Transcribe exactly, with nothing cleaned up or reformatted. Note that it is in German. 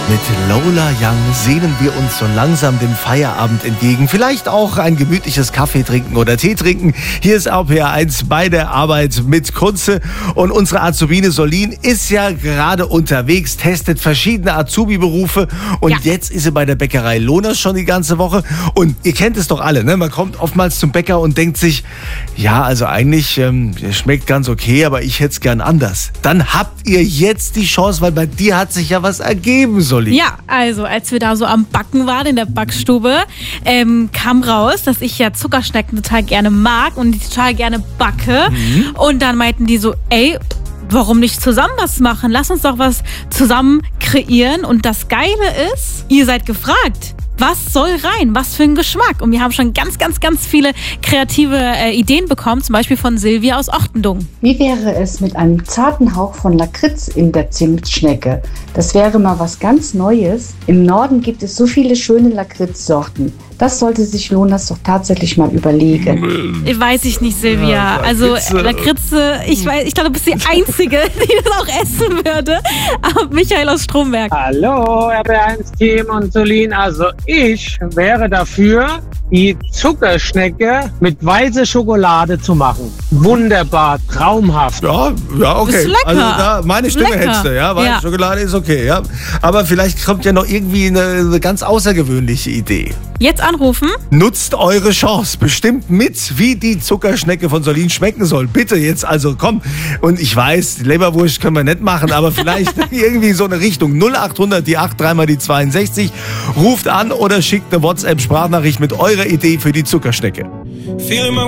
Mit Lola Young sehnen wir uns so langsam dem Feierabend entgegen. Vielleicht auch ein gemütliches Kaffee trinken oder Tee trinken. Hier ist R P R eins bei der Arbeit mit Kunze. Und unsere Azubine Solin ist ja gerade unterwegs, testet verschiedene Azubi-Berufe. Und ja. jetzt ist sie bei der Bäckerei Lohner schon die ganze Woche. Und ihr kennt es doch alle, ne? Man kommt oftmals zum Bäcker und denkt sich, ja, also eigentlich ähm, schmeckt ganz okay, aber ich hätte es gern anders. Dann habt ihr jetzt die Chance, weil bei dir hat sich ja was ergeben, Solin. Ja, also als wir da so am Backen waren in der Backstube, ähm, kam raus, dass ich ja Zuckerschnecken total gerne mag und die total gerne backe. Mhm. Und dann meinten die so, ey, warum nicht zusammen was machen? Lass uns doch was zusammen kreieren. Und das Geile ist, ihr seid gefragt. Was soll rein? Was für ein Geschmack? Und wir haben schon ganz, ganz, ganz viele kreative äh, Ideen bekommen, zum Beispiel von Silvia aus Ochtendung. Wie wäre es mit einem zarten Hauch von Lakritz in der Zimtschnecke? Das wäre mal was ganz Neues. Im Norden gibt es so viele schöne Lakritzsorten. Das sollte sich Lohners doch tatsächlich mal überlegen. Weiß ich nicht, Silvia. Ja, also Lakritze, ich weiß, ich glaube, du bist die Einzige, die das auch essen würde. Aber Michael aus Stromberg. Hallo, R P R eins Team und Solin. Also ich wäre dafür, die Zuckerschnecke mit weißer Schokolade zu machen. Wunderbar, traumhaft. Ja, ja, okay. Ist lecker. Also da, meine Stimme Lecker. hättest du, ja. Weiße Ja. Schokolade ist okay, ja. Aber vielleicht kommt ja noch irgendwie eine, eine ganz außergewöhnliche Idee. Jetzt anrufen. Nutzt eure Chance. Bestimmt mit, wie die Zuckerschnecke von Solin schmecken soll. Bitte jetzt, also komm. Und ich weiß, die Leberwurst können wir nicht machen, aber vielleicht irgendwie so eine Richtung. null acht hundert, die acht, dreimal die zweiundsechzig. Ruft an oder schickt eine WhatsApp-Sprachnachricht mit eurer Idee für die Zuckerschnecke.